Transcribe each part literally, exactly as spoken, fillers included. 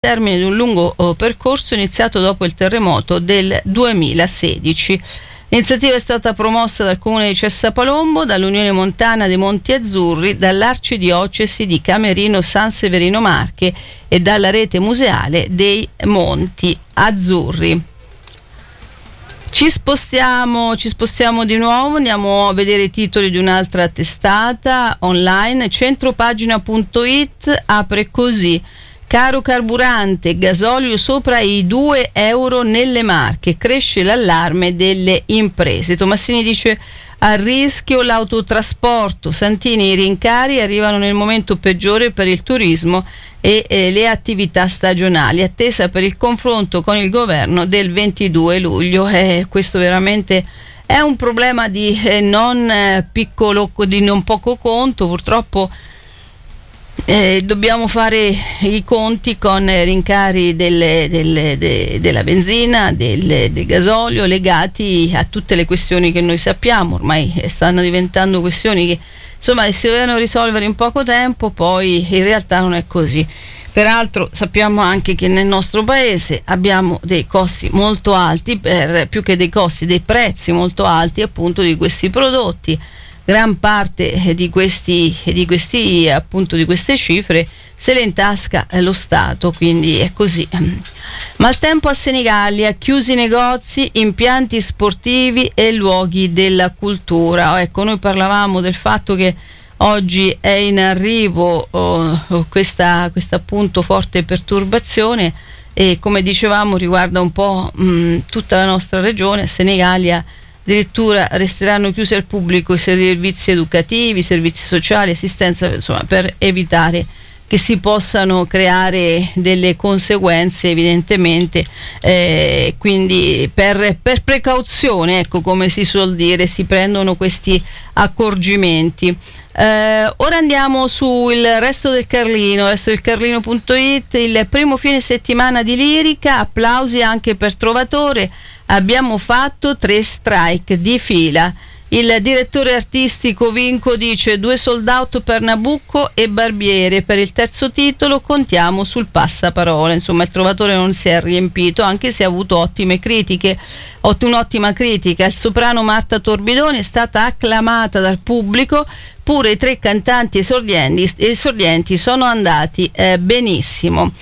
termine di un lungo oh, percorso iniziato dopo il terremoto del duemilasedici. L'iniziativa è stata promossa dal Comune di Cessapalombo, dall'Unione Montana dei Monti Azzurri, dall'Arcidiocesi di Camerino San Severino Marche e dalla Rete Museale dei Monti Azzurri. Ci spostiamo, ci spostiamo di nuovo, andiamo a vedere i titoli di un'altra testata online. Centropagina punto it apre così: caro carburante, gasolio sopra i due euro nelle Marche, cresce l'allarme delle imprese. Tomassini dice: a rischio l'autotrasporto, Santini, i rincari arrivano nel momento peggiore per il turismo e eh, le attività stagionali, attesa per il confronto con il governo del ventidue luglio. Eh, questo veramente è un problema di eh, non eh, piccolo, di non poco conto, purtroppo. Eh, dobbiamo fare i conti con eh, rincari delle, delle, de, della benzina, del, del gasolio, legati a tutte le questioni che noi sappiamo. Ormai stanno diventando questioni che insomma si dovevano risolvere in poco tempo, poi in realtà non è così. Peraltro sappiamo anche che nel nostro paese abbiamo dei costi molto alti, per, più che dei costi, dei prezzi molto alti appunto di questi prodotti. Gran parte di questi, di questi appunto di queste cifre se le intasca lo Stato, quindi è così. Maltempo a Senigallia, chiusi negozi, impianti sportivi e luoghi della cultura. Ecco, noi parlavamo del fatto che oggi è in arrivo oh, questa, questa appunto forte perturbazione e, come dicevamo, riguarda un po' mh, tutta la nostra regione. A Senigallia addirittura resteranno chiusi al pubblico i servizi educativi, i servizi sociali, assistenza, insomma, per evitare che si possano creare delle conseguenze, evidentemente, eh, quindi per, per precauzione, ecco, come si suol dire, si prendono questi accorgimenti. Eh, ora andiamo sul Resto del Carlino, resto del carlino punto it, il primo fine settimana di lirica, applausi anche per Trovatore. Abbiamo fatto tre strike di fila. Il direttore artistico Vinco dice: due sold out per Nabucco e Barbiere. Per il terzo titolo contiamo sul passaparola. Insomma, il Trovatore non si è riempito, anche se ha avuto ottime critiche, ott- un'ottima critica. Il soprano Marta Torbidoni è stata acclamata dal pubblico, pure i tre cantanti esordienti, esordienti sono andati eh, benissimo.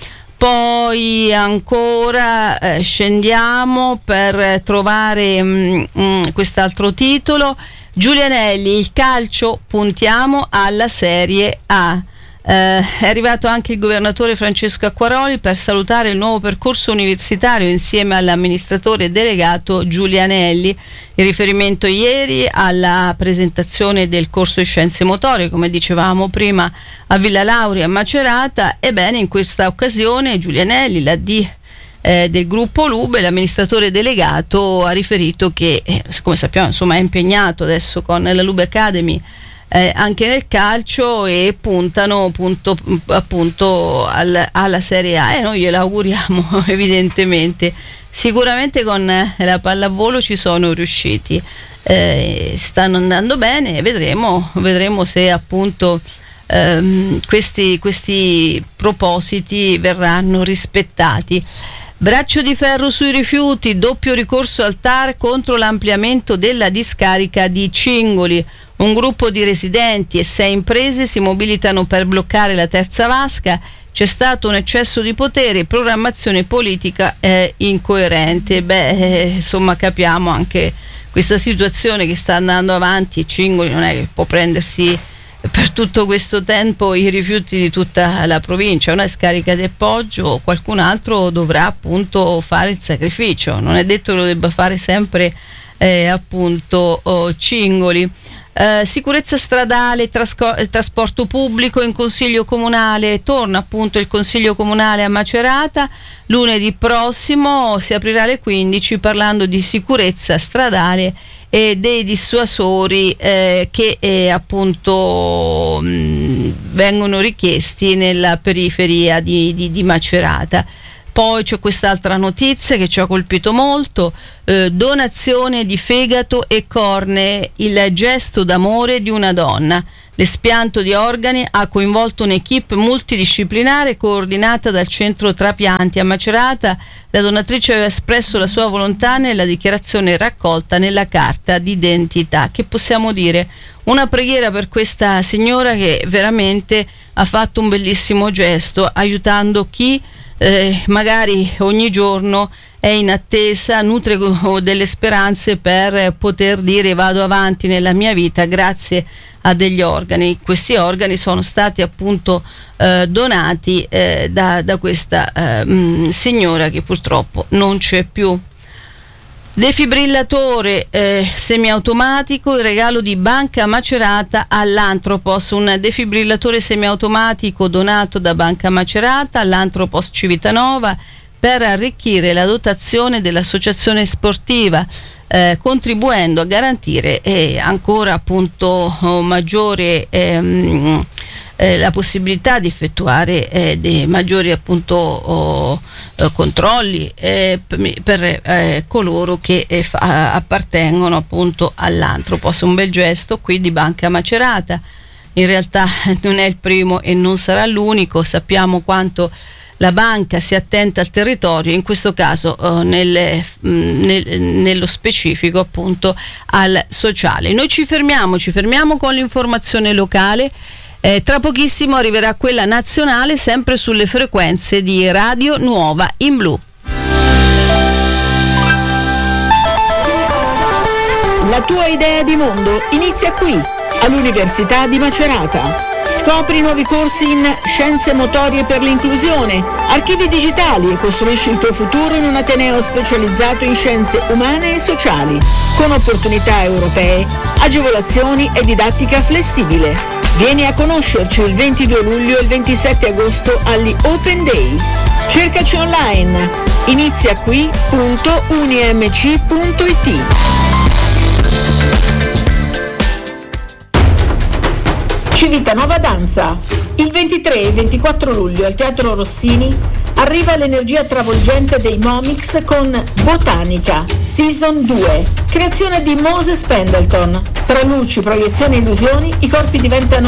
Poi ancora eh, scendiamo per trovare mh, mh, quest'altro titolo. Giulianelli, il calcio, puntiamo alla Serie A. Eh, è arrivato anche il governatore Francesco Acquaroli per salutare il nuovo percorso universitario insieme all'amministratore delegato Giulianelli. In riferimento ieri alla presentazione del corso di scienze motorie, come dicevamo prima, a Villa Lauria a Macerata. Ebbene, in questa occasione Giulianelli, l'A D eh, del gruppo Lube, l'amministratore delegato, ha riferito che, eh, come sappiamo, insomma, è impegnato adesso con la Lube Academy Eh, anche nel calcio e puntano punto, appunto al, alla Serie A, e noi glielo auguriamo evidentemente. Sicuramente con la pallavolo ci sono riusciti, eh, stanno andando bene, vedremo, vedremo se appunto ehm, questi, questi propositi verranno rispettati. Braccio di ferro sui rifiuti, doppio ricorso al T A R contro l'ampliamento della discarica di Cingoli. Un gruppo di residenti e sei imprese si mobilitano per bloccare la terza vasca. C'è stato un eccesso di potere e programmazione politica eh, incoerente. Beh, eh, insomma, capiamo anche questa situazione che sta andando avanti, e Cingoli non è che può prendersi per tutto questo tempo i rifiuti di tutta la provincia. Una scarica di Poggio, qualcun altro dovrà appunto fare il sacrificio, non è detto che lo debba fare sempre eh, appunto oh, Cingoli. Uh, sicurezza stradale, trasco- trasporto pubblico in consiglio comunale. Torna appunto il consiglio comunale a Macerata lunedì prossimo, si aprirà alle quindici parlando di sicurezza stradale e dei dissuasori eh, che eh, appunto mh, vengono richiesti nella periferia di, di, di Macerata. Poi c'è quest'altra notizia che ci ha colpito molto, eh, donazione di fegato e cornee, il gesto d'amore di una donna. L'espianto di organi ha coinvolto un'equipe multidisciplinare coordinata dal centro trapianti a Macerata. La donatrice aveva espresso la sua volontà nella dichiarazione raccolta nella carta d'identità. Che possiamo dire? Una preghiera per questa signora che veramente ha fatto un bellissimo gesto, aiutando chi eh, magari ogni giorno è in attesa, nutre delle speranze per poter dire vado avanti nella mia vita grazie a degli organi. Questi organi sono stati appunto eh, donati eh, da, da questa eh, mh, signora che purtroppo non c'è più. Defibrillatore eh, semiautomatico, il regalo di Banca Macerata all'Antropos, un defibrillatore semiautomatico donato da Banca Macerata all'Antropos Civitanova per arricchire la dotazione dell'associazione sportiva, eh, contribuendo a garantire eh, ancora appunto oh, maggiore ehm, eh, la possibilità di effettuare eh, dei maggiori appunto oh, eh, controlli eh, per eh, coloro che eh, fa, appartengono appunto all'Antropos. Un bel gesto qui di Banca Macerata. In realtà non è il primo e non sarà l'unico, sappiamo quanto la banca si attenta al territorio, in questo caso eh, nel, nel, nello specifico appunto al sociale. Noi ci fermiamo, ci fermiamo con l'informazione locale, eh, tra pochissimo arriverà quella nazionale sempre sulle frequenze di Radio Nuova in Blu. La tua idea di mondo inizia qui, all'Università di Macerata. Scopri nuovi corsi in Scienze Motorie per l'Inclusione, archivi digitali e costruisci il tuo futuro in un ateneo specializzato in scienze umane e sociali, con opportunità europee, agevolazioni e didattica flessibile. Vieni a conoscerci il ventidue luglio e il ventisette agosto agli Open Day. Cercaci online, iniziaqui punto unimc punto it. Civitanova Danza. Il ventitré e ventiquattro luglio al Teatro Rossini arriva l'energia travolgente dei Momix con Botanica Season due, creazione di Moses Pendleton. Tra luci, proiezioni e illusioni i corpi diventano